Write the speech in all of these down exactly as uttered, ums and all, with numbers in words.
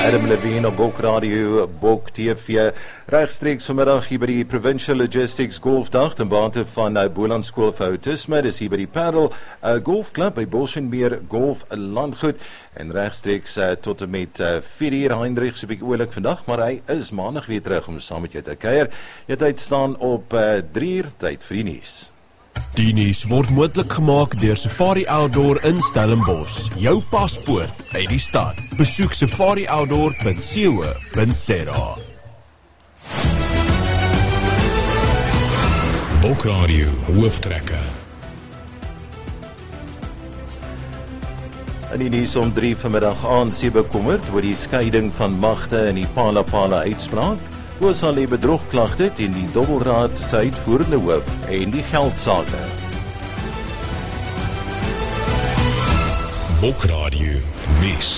Adam Levine op Bok Radio, Bok T V, regstreeks vanmiddag hier by die Provincial Logistics Golfdag ten bate van uh, Boland Skool vir Autisme, dis hier by die Paddle uh, Golfklub by Bossenmeer Golf Landgoed, en regstreeks uh, tot en met uh, vier uur, Heinrich so bykie oorlik vandag, maar hy is maandag weer terug om saam met jou te kuier. Jy tyd staan op uh, drie uur, tyd vir die nuus. Die nuus word moontlik gemaak deur Safari Outdoor in Stellenbosch. Jou paspoort uit die stad. Besoek safari outdoor punt co punt za. Bok Radio hooftrekker. In die nuus om drie vanmiddag aan se bekommerd oor die skeiding van magte in die Pala Pala uitspraak. Oor die bedrogklagte teen die Dobbelraad se uitvoerende hoof en die geldsaake. Bok Radio nuus.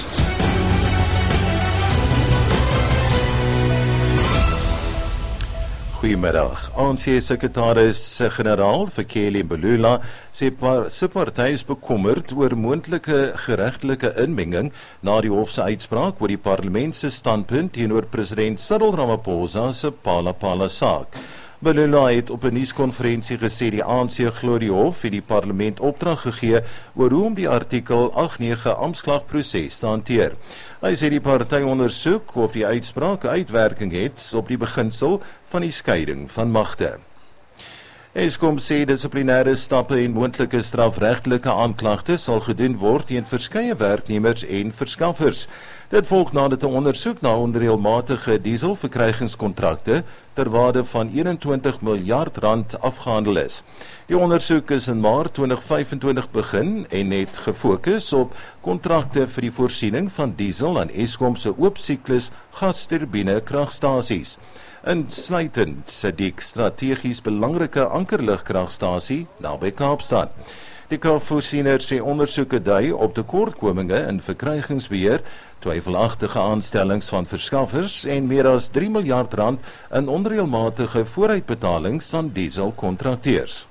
Goeiemiddag. A N C-sekretaris-generaal Fikile Mbalula sê par, sy party is bekommerd oor moontlike geregtelike inmenging na die hof se uitspraak oor die parlement se standpunt teenoor president Cyril Ramaphosa se Pala Pala saak. Mbalula het op 'n nuuskonferensie gesê die A N C glo die hof het die parlement opdrag gegee oor hoe om die artikel agt nege amptklagproses te hanteer. Hy sê die party ondersoek of die uitspraak uitwerking het op die beginsel van die skeiding van magte. Eskom sê dissiplinêre stappe en moontlike strafregtelike aanklagte sal gedoen word teen verskeie werknemers en verskaffers. Dit volg nadat 'n ondersoek na onreëlmatige dieselverkrygingskontrakte ter waarde van eenentwintig miljard rand afgehandel is. Die ondersoek is in Maart twintig vyf en twintig begin en het gefokus op kontrakte vir die voorsiening van diesel aan Eskom se oop siklus gasturbine kragstasies. Insluitend Sadiq strategies belangrike ankerligkragstasie naby Kaapstad. Die kragvoorsiener sê ondersoeke dui op tekortkominge in verkrygingsbeheer, twyfelagtige aanstellings van verskaffers en meer as drie miljard rand in onreëlmatige vooruitbetalings aan dieselkontrakteurs.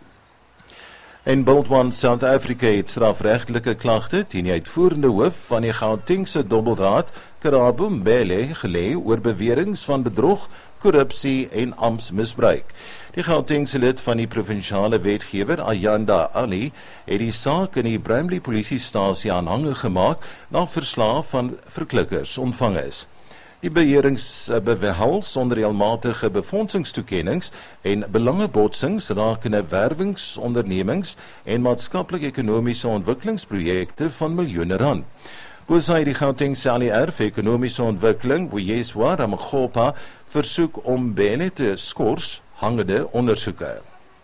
En Bultwan South Africa het strafregtelike klagte teen die uitvoerende hoof van die Gautengse Dobbelraad, Karabo Mbele, gelê oor beweringe van bedrog, korrupsie en amptsmisbruik. Die Gautengse lid van die provinsiale wetgewer, Ayanda Ali, het die saak in die Bramley polisiestasie aanhangig gemaak na verslae van verklikkers ontvang is. Die beheerings behels onreëlmatige befondsingstoekennings en belangebotsings rakende werwingsondernemings en maatskaplik-ekonomiese ontwikkelingsprojekte van miljoene rand. Boesai die Gautengse A L R vir ekonomiese ontwikkeling, Boyeswa Ramokgopa, versoek om Mbele te skors hangende ondersoeke.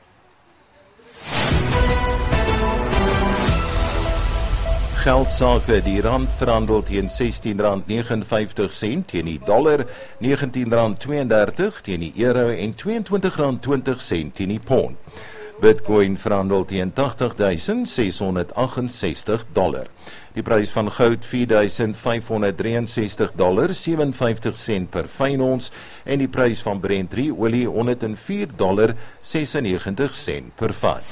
Geldsake, die rand verhandel teen sestien rand negenenvyftig sent, teen die dollar negentien rand tweeëndertig, teen die euro en tweeëntwintig rand twintig sent teen die pond. Bitcoin verhandel teen tagtig duisend ses honderd agt-en-sestig dollar. Die prys van goud vier duisend vyf honderd drie en sestig dollar, sewe en vyftig sent per fyn ons, en die prys van Brent drie olie honderd en vier dollar ses en negentig sent per vat.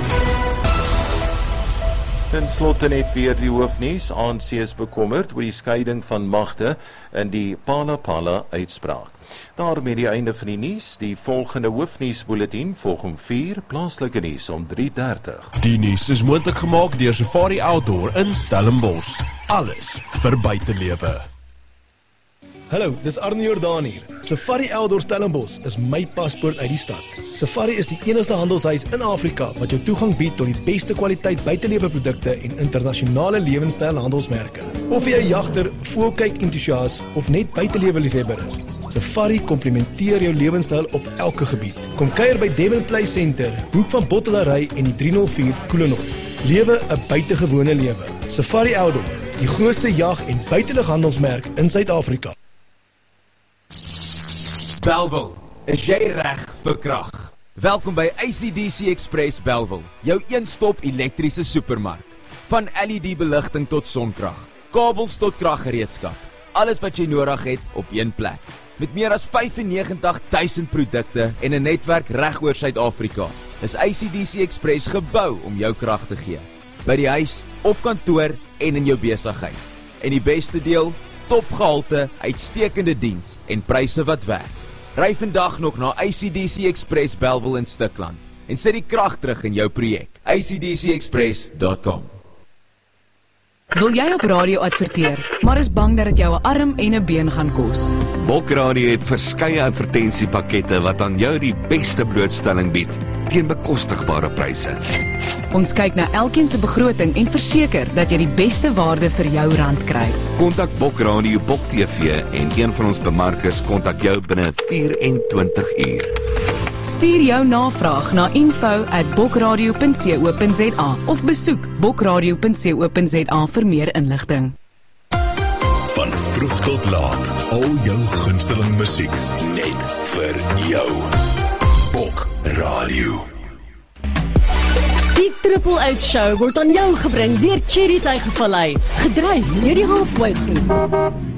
Ten slotte net weer die hoofnuus. A N C is bekommerd oor die skeiding van magte in die Pala Pala uitspraak. Daarmee die einde van die nuus. Die volgende hoofnuusbulletin volg om vier, plaaslike nuus om drie dertig. Die nuus is moontlik gemaak deur Safari Outdoor in Stellenbosch. Alles vir buitelewe. Hallo, dis Arne Jordaan hier. Safari Outdoor Stellenbosch is my paspoort uit die stad. Safari is die enigste handelshuis in Afrika wat jou toegang bied tot die beste kwaliteit buiteleweprodukte en internasionale lewenstyl handelsmerke. Of jy 'n jagter, voelkyk entoesias of net buitelewe liefhebber is, Safari komplementeer jou lewenstyl op elke gebied. Kom kuier by Devon Play Center, hoek van Bottelary en die drie nul vier Koelenhof. Lewe 'n buitengewone lewe. Safari Outdoor, die grootste jag- en buitelighandelsmerk in Suid-Afrika. Bellville, is jy reg vir krag? Welkom by A C D C Express Bellville, jou een-stop elektriese supermark. Van L E D-beligting tot sonkrag, kabels tot kraggereedskap. Alles wat jy nodig het op een plek. Met meer as vyfennegentig duisend produkte en 'n netwerk reg oor Suid-Afrika, is A C D C Express gebou om jou krag te gee. By die huis, op kantoor en in jou besigheid. En die beste deel, topgehalte, uitstekende diens en pryse wat werk. Ry vandag nog na A C D C Express Bellville in Stikland en sit die krag terug in jou projek. A C D C express dot com. Wil jy op radio adverteer, maar is bang dat dit jou 'n arm en 'n been gaan kos? Bokradio het verskeie advertensiepakkette wat aan jou die beste blootstelling bied teen bekostigbare pryse. Ons kyk na elkeen se begroting en verseker dat jy die beste waarde vir jou rand kry. Kontak Bokradio Bok T V en een van ons bemarkers kontak jou binne vyf en twintig uur. Stuur jou navraag na info at bokradio punt co punt za of besoek bokradio punt co punt za vir meer inligting. Van vroeg tot laat, al jou gunsteling musiek, net vir jou. Bok Radio. Die Triple Out Show word aan jou gebring deur Cherry Tygervallei, gedryf deur die Halfway Groep.